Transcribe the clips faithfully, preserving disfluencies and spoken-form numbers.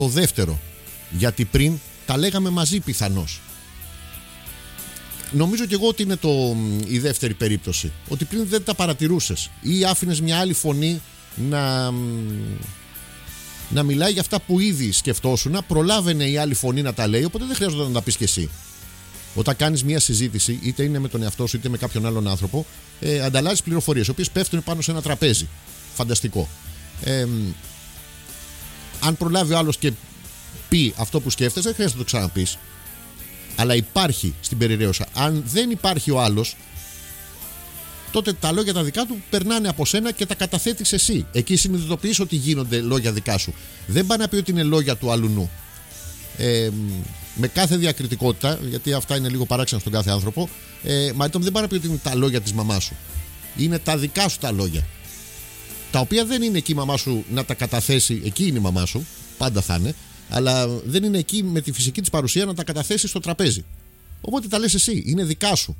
το δεύτερο. Γιατί πριν τα λέγαμε μαζί πιθανώς. Νομίζω και εγώ ότι είναι το, η δεύτερη περίπτωση. Ότι πριν δεν τα παρατηρούσες ή άφηνες μια άλλη φωνή να, να μιλάει για αυτά που ήδη σκεφτόσουν, να προλάβαινε η άλλη φωνή να τα λέει, οπότε δεν χρειάζεται να τα πεις κι εσύ. Όταν κάνεις μια συζήτηση, είτε είναι με τον εαυτό σου είτε με κάποιον άλλον άνθρωπο, ε, ανταλλάσσεις πληροφορίες, οι οποίες πέφτουν πάνω σε ένα τραπέζι. Φανταστικό. Ε, αν προλάβει ο άλλος και πει αυτό που σκέφτεσαι, δεν χρειάζεται να το ξαναπείς. Αλλά υπάρχει στην περιραίωσα. Αν δεν υπάρχει ο άλλος, τότε τα λόγια τα δικά του περνάνε από σένα και τα καταθέτεις εσύ. Εκεί συνειδητοποιείς ότι γίνονται λόγια δικά σου. Δεν πάει να πει ότι είναι λόγια του αλουνού. Ε, με κάθε διακριτικότητα, γιατί αυτά είναι λίγο παράξενα στον κάθε άνθρωπο, ε, μα δεν πάει να πει ότι είναι τα λόγια της μαμάς σου. Είναι τα δικά σου τα λόγια. Τα οποία δεν είναι εκεί η μαμά σου να τα καταθέσει, εκεί είναι η μαμά σου, πάντα θα είναι, αλλά δεν είναι εκεί με τη φυσική της παρουσία να τα καταθέσει στο τραπέζι. Οπότε τα λες εσύ, είναι δικά σου.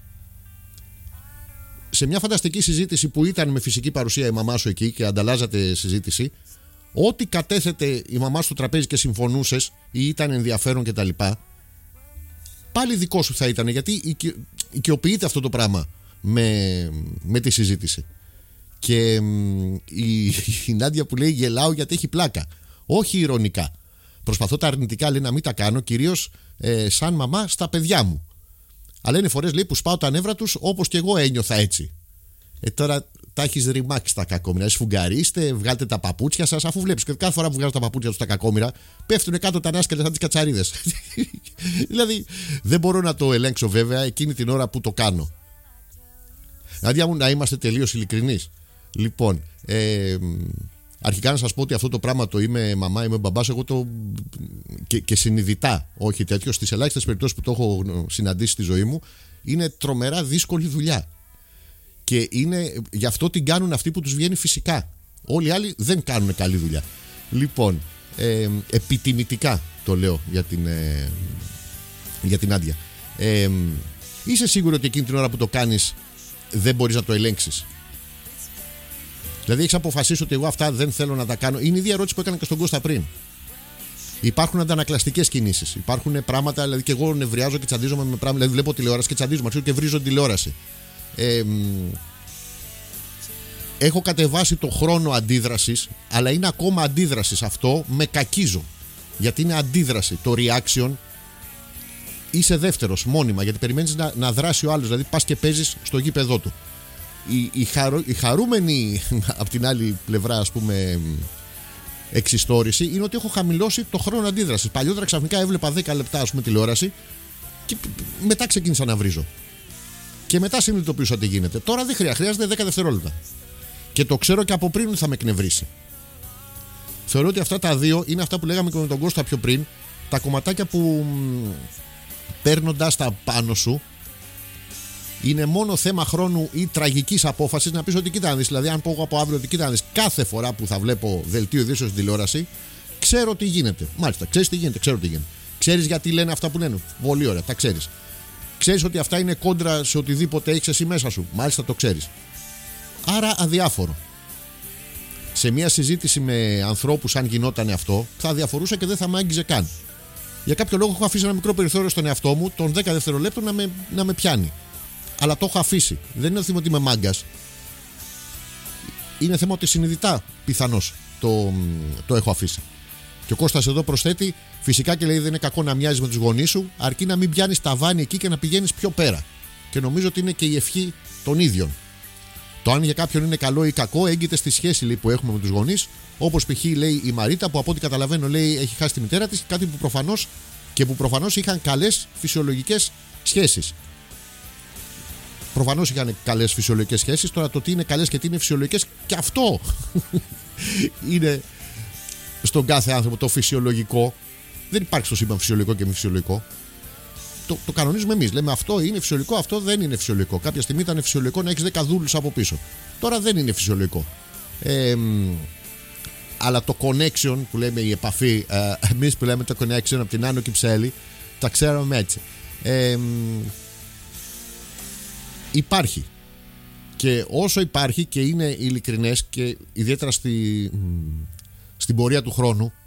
Σε μια φανταστική συζήτηση που ήταν με φυσική παρουσία η μαμά σου εκεί και ανταλλάζατε συζήτηση, ό,τι κατέθετε η μαμά σου στο τραπέζι και συμφωνούσες ή ήταν ενδιαφέρον κτλ., πάλι δικό σου θα ήταν, γιατί οικειοποιείται αυτό το πράγμα με, με τη συζήτηση. Και η, η Νάντια που λέει γελάω γιατί έχει πλάκα. Όχι ειρωνικά. Προσπαθώ τα αρνητικά, λέει, να μην τα κάνω, κυρίως ε, σαν μαμά στα παιδιά μου. Αλλά είναι φορές, λέει, που σπάω τα νεύρα τους όπως και εγώ ένιωθα έτσι. Ε, τώρα τα έχεις ρημάξει τα κακόμοιρα. Σφουγγαρίστε, βγάλτε τα παπούτσια σας, αφού βλέπεις και κάθε φορά που βγάζω τα παπούτσια τους τα κακόμοιρα, πέφτουν κάτω τα νάσκελα σαν τις κατσαρίδες. Δηλαδή δεν μπορώ να το ελέγξω βέβαια εκείνη την ώρα που το κάνω. Νάντια μου, να είμαστε τελείως ειλικρινείς. Λοιπόν, ε, αρχικά να σας πω ότι αυτό το πράγμα το είμαι μαμά, είμαι μπαμπάς, εγώ το και, και συνειδητά, όχι τέτοιο, στις ελάχιστες περιπτώσεις που το έχω συναντήσει στη ζωή μου, είναι τρομερά δύσκολη δουλειά. Και είναι, γι' αυτό την κάνουν αυτοί που τους βγαίνει φυσικά. Όλοι οι άλλοι δεν κάνουν καλή δουλειά. Λοιπόν, ε, επιτιμητικά το λέω για την, ε, για την Νάντια. Ε, είσαι σίγουρο ότι εκείνη την ώρα που το κάνεις δεν μπορείς να το ελέγξεις? Δηλαδή έχεις αποφασίσει ότι εγώ αυτά δεν θέλω να τα κάνω? Είναι η ίδια ερώτηση που έκανα και στον Κώστα πριν. Υπάρχουν αντανακλαστικές κινήσεις. Υπάρχουν πράγματα, δηλαδή και εγώ νευριάζω και τσαντίζομαι με πράγματα. Δηλαδή βλέπω τηλεόραση και τσαντίζομαι, αρχίζω και βρίζω τηλεόραση. Ε, έχω κατεβάσει το χρόνο αντίδρασης, αλλά είναι ακόμα αντίδρασης αυτό, με κακίζω. Γιατί είναι αντίδραση. Το reaction είσαι δεύτερος μόνιμα, γιατί περιμένεις να, να δράσει ο άλλος. Δηλαδή πας και παίζεις στο γήπεδό του. Η, η, χαρο, η χαρούμενη από την άλλη πλευρά, ας πούμε, εξιστόρηση είναι ότι έχω χαμηλώσει το χρόνο αντίδρασης. Παλιότερα ξαφνικά έβλεπα δέκα λεπτά, ας πούμε, τηλεόραση και μετά ξεκίνησα να βρίζω. Και μετά συνειδητοποιούσα τι γίνεται. Τώρα δεν χρειάζεται, χρειάζεται δέκα δευτερόλεπτα. Και το ξέρω και από πριν ότι θα με εκνευρίσει. Θεωρώ ότι αυτά τα δύο είναι αυτά που λέγαμε και με τον Κώστα πιο πριν. Τα κομματάκια που παίρνοντας τα πάνω σου είναι μόνο θέμα χρόνου ή τραγικής απόφασης να πεις ότι κοίτα να δεις. Δηλαδή, αν πω από αύριο ότι κοίτα να δεις, κάθε φορά που θα βλέπω δελτίο ειδήσεων στην τηλεόραση, ξέρω τι γίνεται. Μάλιστα, ξέρεις τι γίνεται, ξέρω τι γίνεται. Ξέρεις γιατί λένε αυτά που λένε. Πολύ ωραία, τα ξέρεις. Ξέρεις ότι αυτά είναι κόντρα σε οτιδήποτε έχεις εσύ μέσα σου. Μάλιστα, το ξέρεις. Άρα αδιάφορο. Σε μια συζήτηση με ανθρώπους, αν γινόταν αυτό, θα διαφορούσα και δεν θα μ' άγγιζε καν. Για κάποιο λόγο έχω αφήσει ένα μικρό περιθώριο στον εαυτό μου, των δέκα δευτερολέπτων να με, να με πιάνει. Αλλά το έχω αφήσει. Δεν είναι θέμα ότι είμαι μάγκας. Είναι θέμα ότι συνειδητά πιθανώς το, το έχω αφήσει. Και ο Κώστας εδώ προσθέτει, φυσικά και λέει δεν είναι κακό να μοιάζεις με τους γονείς σου, αρκεί να μην πιάνεις ταβάνι εκεί και να πηγαίνεις πιο πέρα. Και νομίζω ότι είναι και η ευχή των ίδιων. Το αν για κάποιον είναι καλό ή κακό έγκυται στη σχέση, λέει, που έχουμε με τους γονείς. Όπως π.χ. λέει η Μαρίτα, που από ό,τι καταλαβαίνω, λέει, έχει χάσει τη μητέρα της, κάτι που προφανώς και που προφανώς είχαν καλές φυσιολογικές σχέσεις. Προφανώς είχαν καλές φυσιολογικές σχέσεις. Τώρα το τι είναι καλές και τι είναι φυσιολογικές, και αυτό είναι στον κάθε άνθρωπο το φυσιολογικό. Δεν υπάρχει στο σύμπαν φυσιολογικό και μη φυσιολογικό. Το, το κανονίζουμε εμείς. Λέμε αυτό είναι φυσιολογικό, αυτό δεν είναι φυσιολογικό. Κάποια στιγμή ήταν φυσιολογικό να έχεις δέκα δούλους από πίσω. Τώρα δεν είναι φυσιολογικό. Ε, αλλά το connection που λέμε, η επαφή, ε, εμείς που λέμε το connection από την Άνω Κυψέλη, τα ξέραμε έτσι. Ε, υπάρχει. Και όσο υπάρχει και είναι ειλικρινές, και ιδιαίτερα στη, στην πορεία του χρόνου,